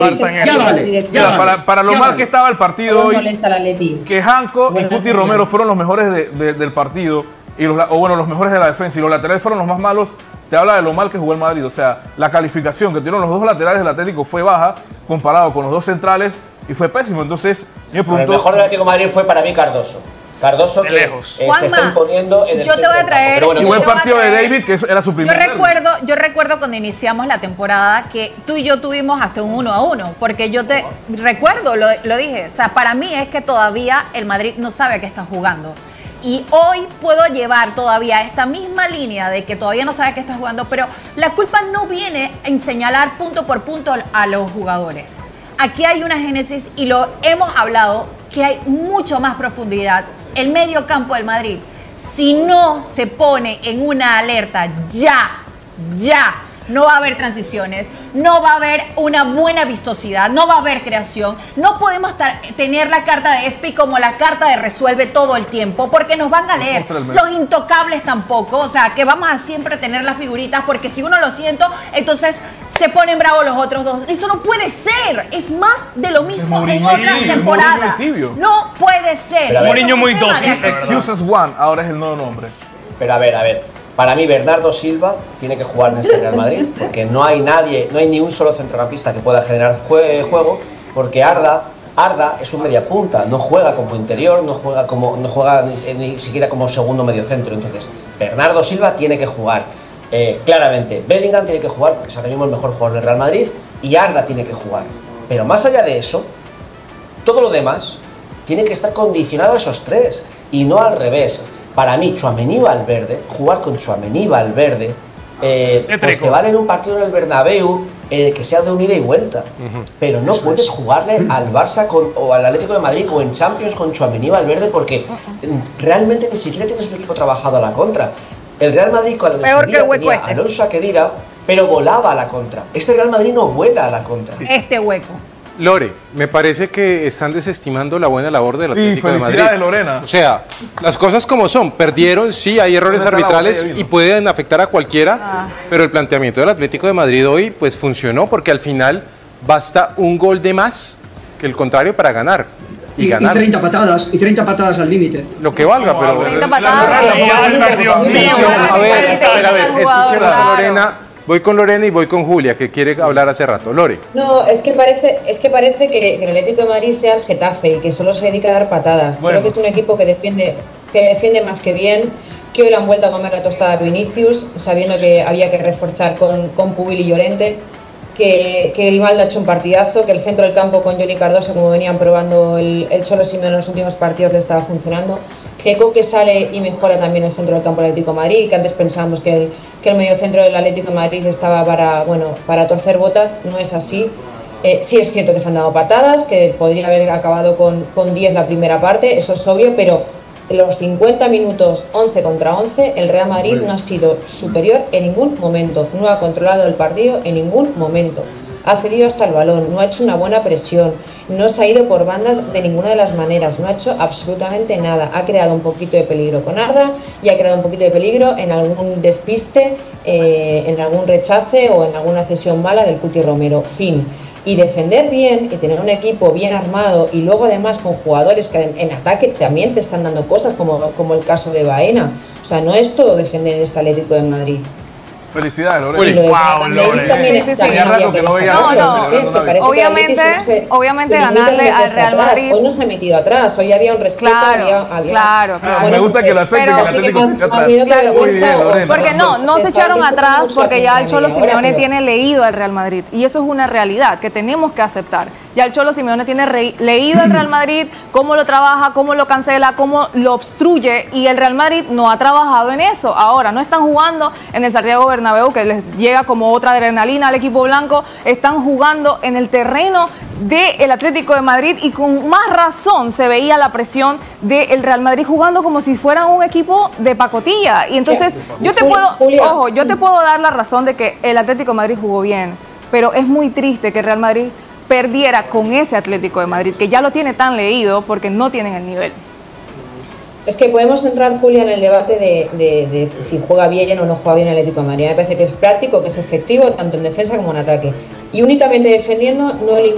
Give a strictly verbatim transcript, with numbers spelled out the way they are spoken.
Ya vale, ya vale. Para, para lo ya mal vale. que estaba el partido hoy, Atleti. que Janko Bueno, y Cuti Romero fueron los mejores de, de, del partido, y los, o bueno, los mejores de la defensa, y los laterales fueron los más malos, te habla de lo mal que jugó el Madrid. O sea, la calificación que tuvieron los dos laterales del Atlético fue baja comparado con los dos centrales, y fue pésimo. Entonces, yo me pregunto... El mejor del Atlético de Madrid fue para mí Cardoso. Cardoso que eh, se está imponiendo en el yo te voy a traer bueno, y buen partido de David, que era su primer yo recuerdo, yo recuerdo cuando iniciamos la temporada que tú y yo tuvimos hasta un uno a uno, porque yo te recuerdo, lo, lo dije, o sea, para mí es que todavía el Madrid no sabe a qué está jugando. Y hoy puedo llevar todavía esta misma línea de que todavía no sabe a qué está jugando, pero la culpa no viene en señalar punto por punto a los jugadores. Aquí hay una génesis y lo hemos hablado, que hay mucho más profundidad. El medio campo del Madrid, si no se pone en una alerta ya, ya, no va a haber transiciones, no va a haber una buena vistosidad, no va a haber creación. No podemos tar, tener la carta de Espi como la carta de resuelve todo el tiempo, porque nos van a leer. Los intocables tampoco, o sea, que vamos a siempre tener las figuritas, porque si uno lo siento, entonces se ponen bravos los otros dos. Eso no puede ser. Es más de lo mismo en otras temporadas. No puede ser. Mourinho muy dócil. Excuses One, ahora es el nuevo nombre. Pero a ver, a ver. Para mí Bernardo Silva tiene que jugar en este Real Madrid, porque no hay nadie, no hay ni un solo centrocampista que pueda generar jue juego, porque Arda, Arda es un mediapunta, no juega como interior, no juega como, no juega ni, ni siquiera como segundo mediocentro. Entonces, Bernardo Silva tiene que jugar. Eh, claramente, Bellingham tiene que jugar porque es ahora mismo el mejor jugador del Real Madrid, y Arda tiene que jugar. Pero más allá de eso, todo lo demás tiene que estar condicionado a esos tres y no al revés. Para mí, Tchouaméni Valverde, jugar con Tchouaméni Valverde, eh, pues te vale en un partido en el Bernabéu eh, que sea de un ida y vuelta. Uh-huh. Pero no Eso puedes es. jugarle al Barça con, o al Atlético de Madrid o en Champions con Tchouaméni Valverde, porque uh-huh. realmente ni siquiera tienes un equipo trabajado a la contra. El Real Madrid cuando Peor que el hueco tenía este. Alonso a Khedira, pero volaba a la contra. Este Real Madrid no vuela a la contra. Este hueco. Lore, me parece que están desestimando la buena labor del Atlético sí, de Madrid. De Lorena. O sea, las cosas como son. Perdieron, sí, hay errores arbitrales y pueden afectar a cualquiera, ah. pero el planteamiento del Atlético de Madrid hoy pues funcionó, porque al final basta un gol de más que el contrario para ganar. Y, y, y treinta patadas, y treinta patadas al límite. Lo que valga, pero... treinta patadas. A ver, a ver, a ver, escuchemos a Lorena. Voy con Lorena y voy con Julia, que quiere hablar hace rato. Lore. No, es que parece, es que, parece que, que el Atlético de Madrid sea el Getafe y que solo se dedica a dar patadas. Bueno. Creo que es un equipo que defiende, que defiende más que bien, que hoy le han vuelto a comer la tostada a Vinicius, sabiendo que había que reforzar con, con Pubil y Llorente, que, que Grimaldo ha hecho un partidazo, que el centro del campo con Johnny Cardoso, como venían probando el, el Cholo Simeone en los últimos partidos, le estaba funcionando. Que Coque sale y mejora también el centro del campo del Atlético de Madrid, que antes pensábamos que el, que el mediocentro del Atlético de Madrid estaba para, bueno, para torcer botas. No es así. Eh, sí es cierto que se han dado patadas, que podría haber acabado con, con diez la primera parte, eso es obvio, pero en los cincuenta minutos, once contra once, el Real Madrid no ha sido superior en ningún momento, no ha controlado el partido en ningún momento. Ha cedido hasta el balón, no ha hecho una buena presión, no se ha ido por bandas de ninguna de las maneras, no ha hecho absolutamente nada. Ha creado un poquito de peligro con Arda y ha creado un poquito de peligro en algún despiste, eh, en algún rechace o en alguna cesión mala del Cuti Romero. Fin. Y defender bien y tener un equipo bien armado y luego además con jugadores que en ataque también te están dando cosas, como, como el caso de Baena. O sea, no es todo defender el este Atlético de Madrid. Felicidades, Lore. Wow, Lore. Sí, sí, sí. rato que no veía no, no. Sí, obviamente, se, obviamente ganarle al Real Madrid. Hoy no se ha metido atrás, hoy había un respeto. Claro, había, había... claro. Ah, bueno, me gusta que lo acepten, que el Atlético se echa atrás. Claro, muy bien, Lorena. Porque no, no se echaron atrás porque ya el Cholo Simeone tiene leído al Real Madrid. Y eso es una realidad que tenemos que aceptar. Ya el Cholo Simeone tiene re, leído al Real Madrid, cómo lo trabaja, cómo lo cancela, cómo lo obstruye, y el Real Madrid no ha trabajado en eso. Ahora, no están jugando en el Santiago Bernabéu, que les llega como otra adrenalina al equipo blanco, están jugando en el terreno del Atlético de Madrid, y con más razón se veía la presión del Real Madrid jugando como si fuera un equipo de pacotilla. Y entonces, yo te puedo, ojo, yo te puedo dar la razón de que el Atlético de Madrid jugó bien, pero es muy triste que el Real Madrid perdiera con ese Atlético de Madrid, que ya lo tiene tan leído porque no tienen el nivel. Es que podemos entrar, Julia, en el debate de, de, de si juega bien o no juega bien el Atlético de Madrid. Me parece que es práctico, que es efectivo, tanto en defensa como en ataque. Y únicamente defendiendo no eliminamos